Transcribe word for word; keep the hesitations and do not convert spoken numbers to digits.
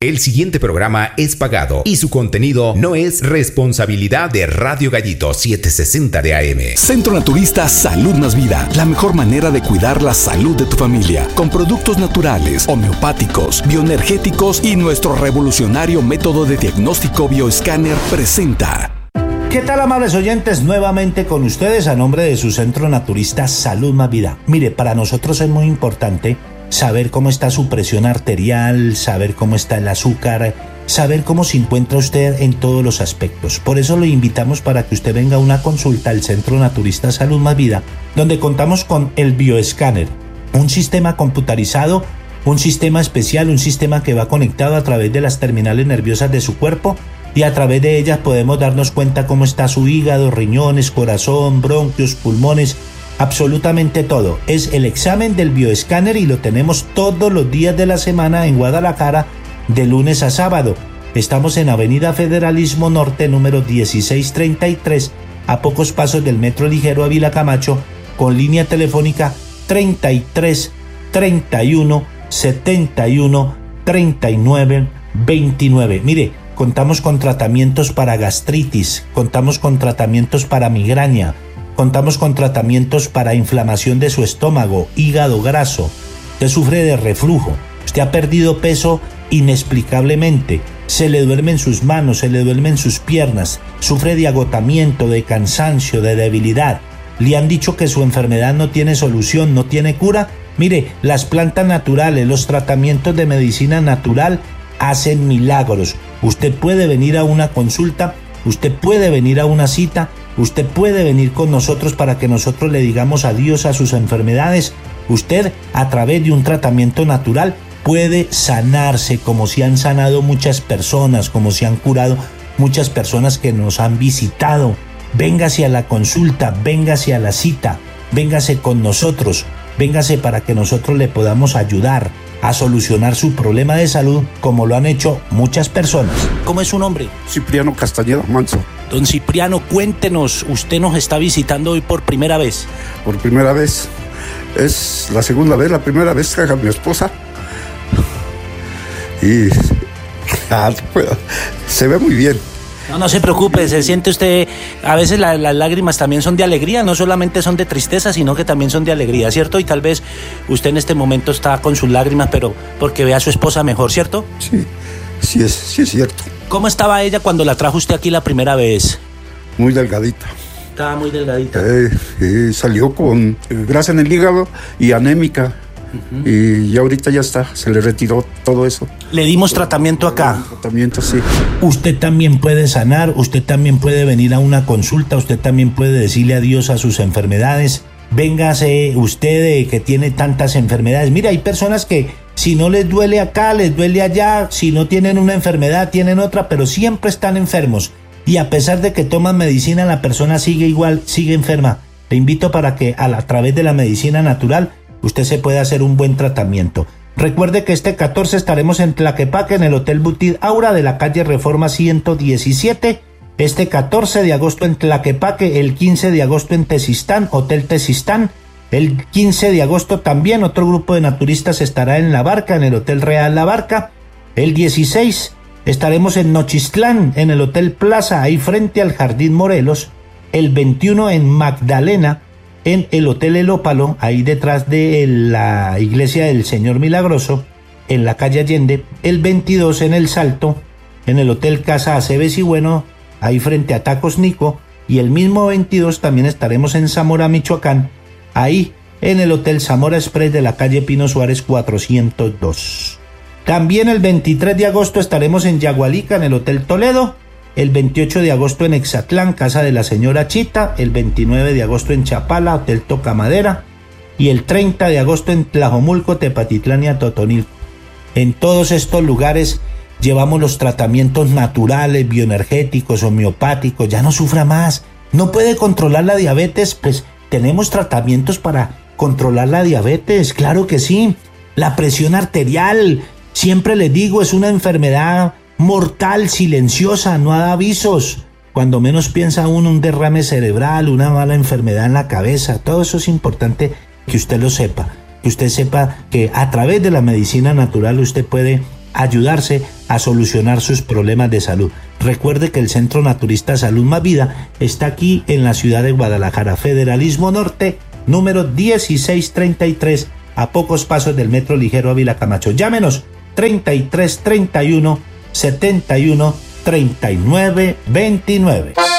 El siguiente programa es pagado y su contenido no es responsabilidad de Radio Gallito setecientos sesenta de A M. Centro Naturista Salud Más Vida. La mejor manera de cuidar la salud de tu familia. Con productos naturales, homeopáticos, bioenergéticos y nuestro revolucionario método de diagnóstico bioescáner presenta. ¿Qué tal, amables oyentes? Nuevamente con ustedes a nombre de su Centro Naturista Salud Más Vida. Mire, para nosotros es muy importante saber cómo está su presión arterial, saber cómo está el azúcar, saber cómo se encuentra usted en todos los aspectos. Por eso lo invitamos para que usted venga a una consulta al Centro Naturista Salud Más Vida, donde contamos con el bioescáner, un sistema computarizado, un sistema especial, un sistema que va conectado a través de las terminales nerviosas de su cuerpo, y a través de ellas podemos darnos cuenta cómo está su hígado, riñones, corazón, bronquios, pulmones, absolutamente todo. Es el examen del bioescáner y lo tenemos todos los días de la semana en Guadalajara, de lunes a sábado. Estamos en Avenida Federalismo Norte, número dieciséis treinta y tres, a pocos pasos del Metro Ligero Ávila Camacho, con línea telefónica treinta y tres, treinta y uno, setenta y uno, treinta y nueve, veintinueve. Mire, contamos con tratamientos para gastritis, contamos con tratamientos para migraña, contamos con tratamientos para inflamación de su estómago, hígado graso. Usted sufre de reflujo, usted ha perdido peso inexplicablemente, se le duermen sus manos, se le duermen sus piernas, sufre de agotamiento, de cansancio, de debilidad. Le han dicho que su enfermedad no tiene solución, no tiene cura. Mire, las plantas naturales, los tratamientos de medicina natural hacen milagros. Usted puede venir a una consulta, usted puede venir a una cita, usted puede venir con nosotros para que nosotros le digamos adiós a sus enfermedades. Usted, a través de un tratamiento natural, puede sanarse, como se han sanado muchas personas, como se han curado muchas personas que nos han visitado. Véngase a la consulta, véngase a la cita, véngase con nosotros, véngase para que nosotros le podamos ayudar a solucionar su problema de salud, como lo han hecho muchas personas. ¿Cómo es su nombre? Cipriano Castañeda Manso. Don Cipriano, cuéntenos, usted nos está visitando hoy por primera vez. Por primera vez. Es la segunda vez, la primera vez que haga mi esposa. Y ah, se ve muy bien. No, no se preocupe, se siente usted, a veces la, las lágrimas también son de alegría, no solamente son de tristeza, sino que también son de alegría, ¿cierto? Y tal vez usted en este momento está con sus lágrimas, pero porque ve a su esposa mejor, ¿cierto? Sí, sí es, sí es cierto. ¿Cómo estaba ella cuando la trajo usted aquí la primera vez? Muy delgadita. Estaba muy delgadita. Eh, eh, salió con grasa en el hígado y anémica. Uh-huh. Y ya ahorita ya está, se le retiró todo eso. Le dimos tratamiento acá. Tratamiento, sí. Usted también puede sanar, usted también puede venir a una consulta, usted también puede decirle adiós a sus enfermedades. Véngase usted que tiene tantas enfermedades. Mira, hay personas que si no les duele acá, les duele allá, si no tienen una enfermedad, tienen otra, pero siempre están enfermos. Y a pesar de que toman medicina, la persona sigue igual, sigue enferma. Le invito para que a, la, a través de la medicina natural usted se puede hacer un buen tratamiento. Recuerde que este catorce estaremos en Tlaquepaque, en el Hotel Butit Aura de la calle Reforma ciento diecisiete. Este catorce de agosto en Tlaquepaque, el quince de agosto en Tezistán, Hotel Tezistán. El quince de agosto también otro grupo de naturistas estará en La Barca, en el Hotel Real La Barca. El dieciséis estaremos en Nochistlán, en el Hotel Plaza, ahí frente al Jardín Morelos. El veintiuno en Magdalena, en el Hotel El Ópalo, ahí detrás de la Iglesia del Señor Milagroso, en la calle Allende. El veintidós en El Salto, en el Hotel Casa Aceves y Bueno, ahí frente a Tacos Nico. Y el mismo veintidós también estaremos en Zamora, Michoacán, ahí en el Hotel Zamora Express de la calle Pino Suárez cuatrocientos dos. También el veintitrés de agosto estaremos en Yagualica, en el Hotel Toledo. El veintiocho de agosto en Exatlán, Casa de la Señora Chita. El veintinueve de agosto en Chapala, Hotel Tocamadera. Y el treinta de agosto en Tlajomulco, Tepatitlán y Atotonilco. En todos estos lugares llevamos los tratamientos naturales, bioenergéticos, homeopáticos. Ya no sufra más. No puede controlar la diabetes, pues tenemos tratamientos para controlar la diabetes, claro que sí. La presión arterial, siempre les digo, es una enfermedad mortal, silenciosa, no da avisos. Cuando menos piensa uno, un derrame cerebral, una mala enfermedad en la cabeza, todo eso es importante que usted lo sepa. Que usted sepa que a través de la medicina natural usted puede ayudarse a solucionar sus problemas de salud. Recuerde que el Centro Naturista Salud Más Vida está aquí en la ciudad de Guadalajara, Federalismo Norte, número dieciséis treinta y tres, a pocos pasos del Metro Ligero Ávila Camacho. Llámenos treinta y tres treinta y uno setenta y uno treinta y nueve veintinueve.